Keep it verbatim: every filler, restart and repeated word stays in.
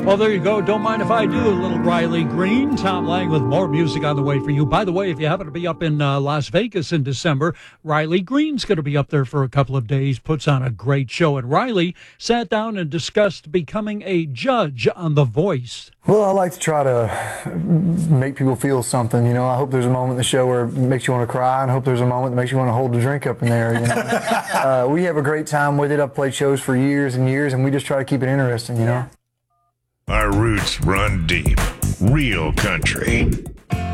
Well, there you go. Don't mind if I do. A little Riley Green. Tom Lang with more music on the way for you. By the way, if you happen to be up in uh, Las Vegas in December, Riley Green's going to be up there for a couple of days, puts on a great show. And Riley sat down and discussed becoming a judge on The Voice. Well, I like to try to make people feel something. You know, I hope there's a moment in the show where it makes you want to cry, and I hope there's a moment that makes you want to hold a drink up in there. You know? uh, we have a great time with it. I've played shows for years and years, and we just try to keep it interesting, you know? Our roots run deep. Real country.